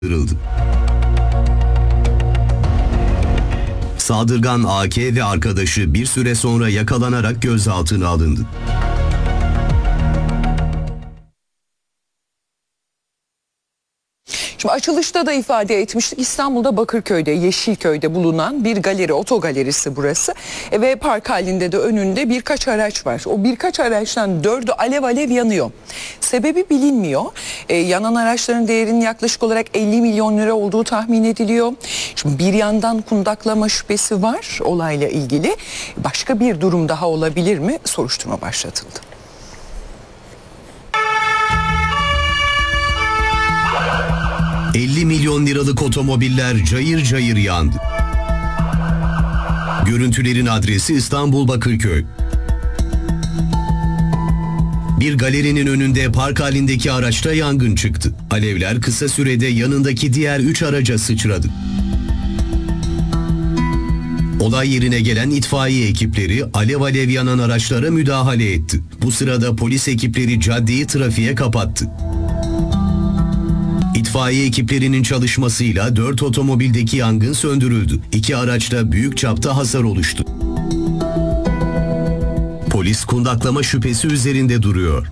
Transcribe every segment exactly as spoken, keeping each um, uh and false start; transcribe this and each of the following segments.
Kırıldı. Saldırgan A K ve arkadaşı bir süre sonra yakalanarak gözaltına alındı. Şimdi açılışta da ifade etmiştik, İstanbul'da Bakırköy'de, Yeşilköy'de bulunan bir galeri, otogalerisi burası e, ve park halinde de önünde birkaç araç var. O birkaç araçtan dördü alev alev yanıyor. Sebebi bilinmiyor. E, yanan araçların değerinin yaklaşık olarak elli milyon lira olduğu tahmin ediliyor. Şimdi bir yandan kundaklama şüphesi var olayla ilgili. Başka bir durum daha olabilir mi? Soruşturma başlatıldı. elli milyon liralık otomobiller cayır cayır yandı. Görüntülerin adresi İstanbul Bakırköy. Bir galerinin önünde park halindeki araçta yangın çıktı. Alevler kısa sürede yanındaki diğer üç araca sıçradı. Olay yerine gelen itfaiye ekipleri alev alev yanan araçlara müdahale etti. Bu sırada polis ekipleri caddeyi trafiğe kapattı. İtfaiye ekiplerinin çalışmasıyla dört otomobildeki yangın söndürüldü. İki araçta büyük çapta hasar oluştu. Polis kundaklama şüphesi üzerinde duruyor.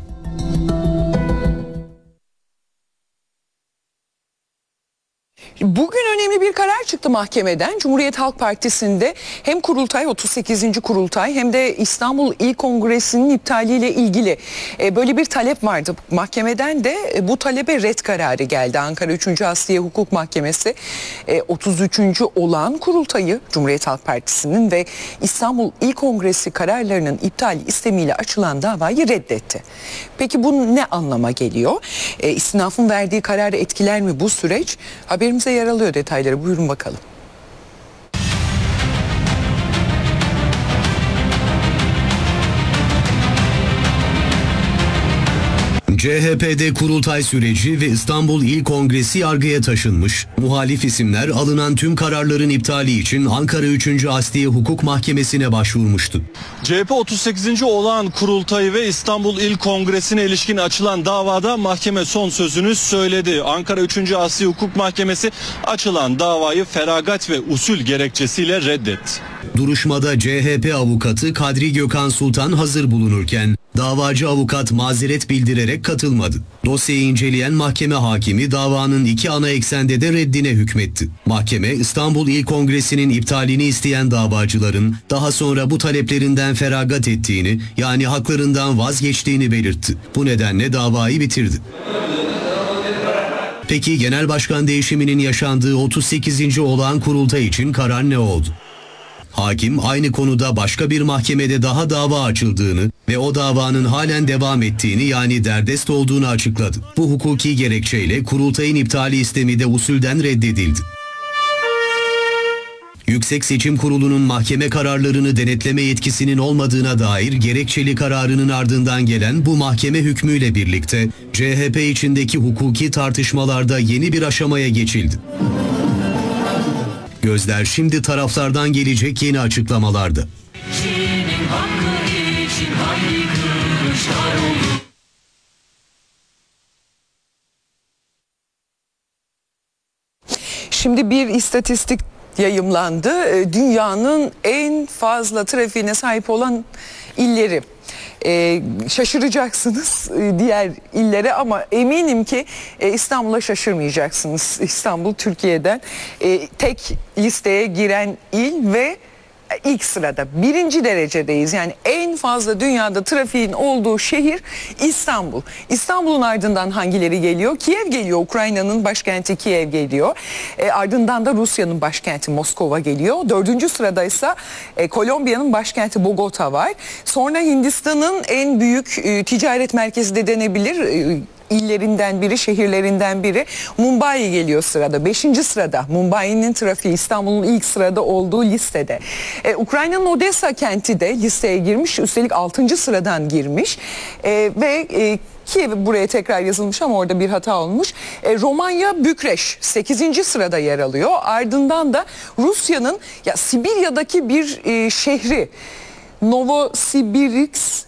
Bugün önemli bir karar çıktı mahkemeden. Cumhuriyet Halk Partisi'nde hem kurultay, otuz sekizinci kurultay hem de İstanbul İl Kongresi'nin iptaliyle ilgili e, böyle bir talep vardı. Mahkemeden de e, bu talebe ret kararı geldi. Ankara üçüncü Asliye Hukuk Mahkemesi e, otuz üçüncü olan kurultayı Cumhuriyet Halk Partisi'nin ve İstanbul İl Kongresi kararlarının iptali istemiyle açılan davayı reddetti. Peki bu ne anlama geliyor? E, istinafın verdiği kararı etkiler mi bu süreç? Haberimize yer alıyor detayları. Buyurun bakalım. C H P'de kurultay süreci ve İstanbul İl Kongresi yargıya taşınmış. Muhalif isimler alınan tüm kararların iptali için Ankara üçüncü Asliye Hukuk Mahkemesi'ne başvurmuştu. C H P otuz sekizinci olağan kurultayı ve İstanbul İl Kongresi'ne ilişkin açılan davada mahkeme son sözünü söyledi. Ankara üçüncü Asliye Hukuk Mahkemesi açılan davayı feragat ve usul gerekçesiyle reddetti. Duruşmada C H P avukatı Kadri Gökhan Sultan hazır bulunurken davacı avukat mazeret bildirerek katılmadı. Dosyayı inceleyen mahkeme hakimi davanın iki ana eksende de reddine hükmetti. Mahkeme İstanbul İl Kongresi'nin iptalini isteyen davacıların daha sonra bu taleplerinden feragat ettiğini, yani haklarından vazgeçtiğini belirtti. Bu nedenle davayı bitirdi. Peki genel başkan değişiminin yaşandığı otuz sekizinci olağan kurultay için karar ne oldu? Hakim aynı konuda başka bir mahkemede daha dava açıldığını ve o davanın halen devam ettiğini, yani derdest olduğunu açıkladı. Bu hukuki gerekçeyle kurultayın iptali istemi de usulden reddedildi. Yüksek Seçim Kurulu'nun mahkeme kararlarını denetleme yetkisinin olmadığına dair gerekçeli kararının ardından gelen bu mahkeme hükmüyle birlikte C H P içindeki hukuki tartışmalarda yeni bir aşamaya geçildi. Gözler şimdi taraflardan gelecek yeni açıklamalarda. Şimdi bir istatistik yayımlandı. Dünyanın en fazla trafiğine sahip olan illeri. Ee, şaşıracaksınız diğer illere ama eminim ki e, İstanbul'a şaşırmayacaksınız. İstanbul Türkiye'den e, tek listeye giren il ve ilk sırada birinci derecedeyiz. Yani en fazla dünyada trafiğin olduğu şehir İstanbul. İstanbul'un ardından hangileri geliyor? Kiev geliyor. Ukrayna'nın başkenti Kiev geliyor. E, ardından da Rusya'nın başkenti Moskova geliyor. Dördüncü sırada ise e, Kolombiya'nın başkenti Bogota var. Sonra Hindistan'ın en büyük e, ticaret merkezi de denebilir. E, illerinden biri, şehirlerinden biri Mumbai geliyor sırada. Beşinci sırada Mumbai'nin trafiği İstanbul'un ilk sırada olduğu listede. Ee, Ukrayna'nın Odessa kenti de listeye girmiş. Üstelik altıncı sıradan girmiş. Ee, ve e, Kiev buraya tekrar yazılmış ama orada bir hata olmuş. E, Romanya Bükreş sekizinci sırada yer alıyor. Ardından da Rusya'nın ya Sibirya'daki bir e, şehri Novosibirsk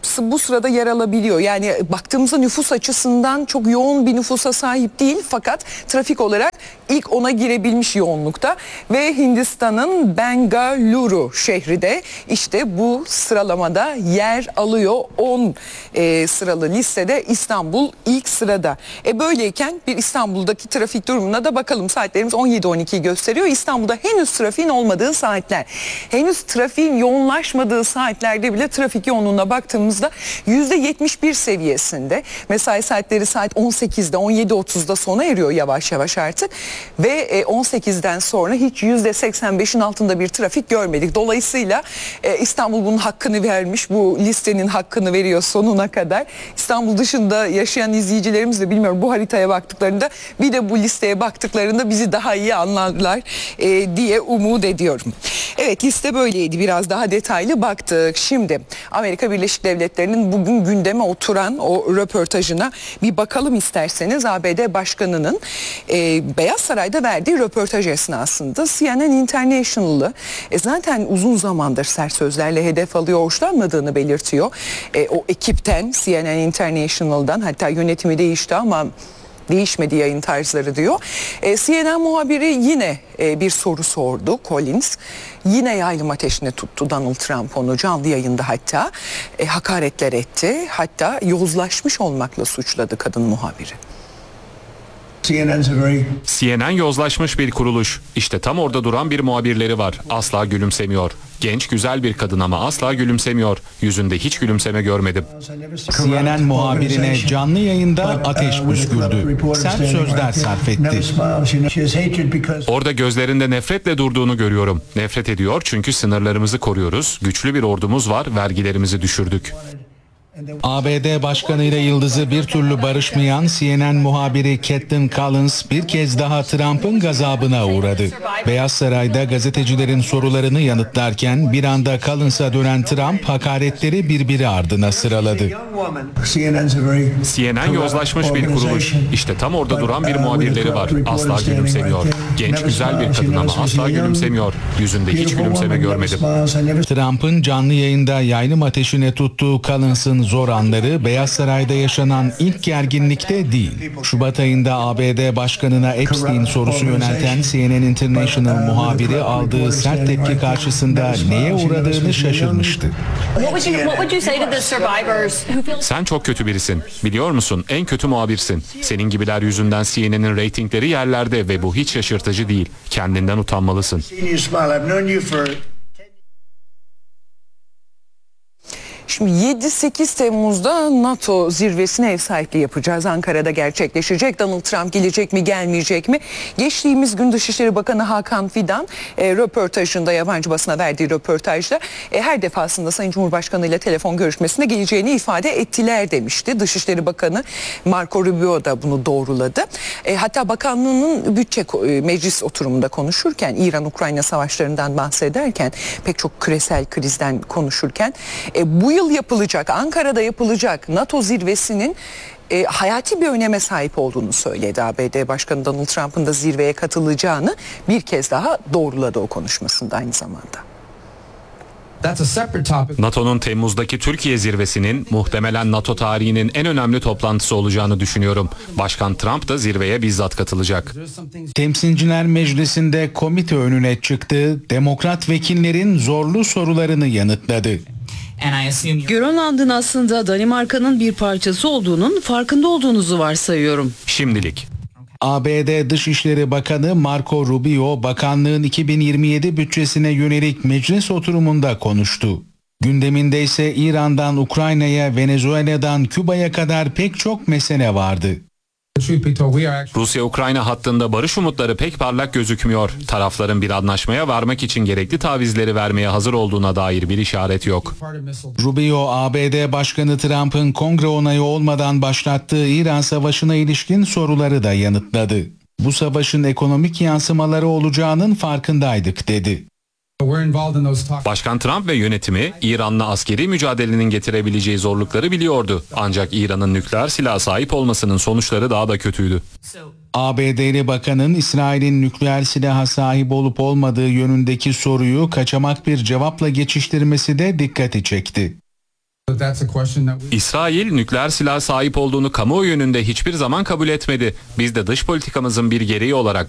bu sırada yer alabiliyor. Yani baktığımızda nüfus açısından çok yoğun bir nüfusa sahip değil fakat trafik olarak ilk ona girebilmiş yoğunlukta ve Hindistan'ın Bengaluru şehri de işte bu sıralamada yer alıyor. on e, sıralı listede İstanbul ilk sırada. E böyleyken bir İstanbul'daki trafik durumuna da bakalım. Saatlerimiz on yedi on ikiyi gösteriyor. İstanbul'da henüz trafiğin olmadığı saatler. Henüz trafiğin yoğunlaşmadığı saatlerde bile trafik yoğunluğuna baktığımızda yüzde yetmiş bir seviyesinde. Mesai saatleri saat on sekizde on yedi otuzda sona eriyor yavaş yavaş artık ve on sekizden sonra hiç yüzde seksen beşin altında bir trafik görmedik. Dolayısıyla İstanbul bunun hakkını vermiş, bu listenin hakkını veriyor sonuna kadar. İstanbul dışında yaşayan izleyicilerimiz de bilmiyorum bu haritaya baktıklarında bir de bu listeye baktıklarında bizi daha iyi anlarlar diye umut ediyorum. Evet, liste böyleydi, biraz daha detaylı baktık. Şimdi Amerika Birleşik Devletleri'nin bugün gündeme oturan o röportajına bir bakalım isterseniz. A B D Başkanı'nın e, Beyaz Saray'da verdiği röportaj esnasında C N N International'ı e, zaten uzun zamandır sert sözlerle hedef alıyor, hoşlanmadığını belirtiyor. E, o ekipten, C N N International'dan, hatta yönetimi değişti ama değişmedi yayın tarzları diyor. E, C N N muhabiri yine e, bir soru sordu, Collins. Yine yaylım ateşine tuttu Donald Trump onu, canlı yayında hatta. E, hakaretler etti. Hatta yozlaşmış olmakla suçladı kadın muhabiri. C N N yozlaşmış bir kuruluş. İşte tam orada duran bir muhabirleri var. Asla gülümsemiyor. Genç, güzel bir kadın ama asla gülümsemiyor. Yüzünde hiç gülümseme görmedim. C N N muhabirine canlı yayında ateş püskürdü. Sert sözler sarf etti. Orada gözlerinde nefretle durduğunu görüyorum. Nefret ediyor çünkü sınırlarımızı koruyoruz. Güçlü bir ordumuz var, vergilerimizi düşürdük. A B D Başkanı'yla yıldızı bir türlü barışmayan C N N muhabiri Caitlin Collins bir kez daha Trump'ın gazabına uğradı. Beyaz Saray'da gazetecilerin sorularını yanıtlarken bir anda Collins'a dönen Trump hakaretleri birbiri ardına sıraladı. C N N yozlaşmış bir kuruluş. İşte tam orada duran bir muhabirleri var. Asla gülümsemiyor. Genç, güzel bir kadın ama asla gülümsemiyor. Yüzünde hiç gülümseme görmedim. Trump'ın canlı yayında yaylım ateşine tuttuğu Collins'ın zor anları Beyaz Saray'da yaşanan ilk gerginlikte değil. Şubat ayında A B D Başkanı'na Epstein sorusu yönelten C N N International muhabiri aldığı sert tepki karşısında neye uğradığını şaşırmıştı. Sen çok kötü birisin. Biliyor musun? En kötü muhabirsin. Senin gibiler yüzünden C N N'in reytingleri yerlerde ve bu hiç şaşırtıcı değil. Kendinden utanmalısın. Şimdi yedi sekiz Temmuz'da NATO zirvesine ev sahipliği yapacağız. Ankara'da gerçekleşecek. Donald Trump gelecek mi, gelmeyecek mi? Geçtiğimiz gün Dışişleri Bakanı Hakan Fidan e, röportajında, yabancı basına verdiği röportajda e, her defasında Sayın Cumhurbaşkanı ile telefon görüşmesine geleceğini ifade ettiler demişti. Dışişleri Bakanı Marco Rubio da bunu doğruladı. E, hatta bakanlığının bütçe e, meclis oturumunda konuşurken, İran-Ukrayna savaşlarından bahsederken, pek çok küresel krizden konuşurken e, bu yıl yapılacak, Ankara'da yapılacak NATO zirvesinin e, hayati bir öneme sahip olduğunu söyledi. A B D Başkanı Donald Trump'ın da zirveye katılacağını bir kez daha doğruladı o konuşmasında aynı zamanda. NATO'nun Temmuz'daki Türkiye zirvesinin muhtemelen NATO tarihinin en önemli toplantısı olacağını düşünüyorum. Başkan Trump da zirveye bizzat katılacak. Temsilciler Meclisi'nde komite önüne çıktı, demokrat vekillerin zorlu sorularını yanıtladı. Grönland'ın aslında Danimarka'nın bir parçası olduğunun farkında olduğunuzu varsayıyorum. Şimdilik. A B D Dışişleri Bakanı Marco Rubio, bakanlığın iki bin yirmi yedi bütçesine yönelik meclis oturumunda konuştu. Gündeminde ise İran'dan Ukrayna'ya, Venezuela'dan Küba'ya kadar pek çok mesele vardı. Rusya-Ukrayna hattında barış umutları pek parlak gözükmüyor. Tarafların bir anlaşmaya varmak için gerekli tavizleri vermeye hazır olduğuna dair bir işaret yok. Rubio, A B D Başkanı Trump'ın kongre onayı olmadan başlattığı İran Savaşı'na ilişkin soruları da yanıtladı. Bu savaşın ekonomik yansımaları olacağının farkındaydık dedi. Başkan Trump ve yönetimi İran'la askeri mücadelenin getirebileceği zorlukları biliyordu. Ancak İran'ın nükleer silaha sahip olmasının sonuçları daha da kötüydü. A B D'li bakanın İsrail'in nükleer silaha sahip olup olmadığı yönündeki soruyu kaçamak bir cevapla geçiştirmesi de dikkati çekti. İsrail nükleer silah sahip olduğunu kamuoyu önünde hiçbir zaman kabul etmedi. Biz de dış politikamızın bir gereği olarak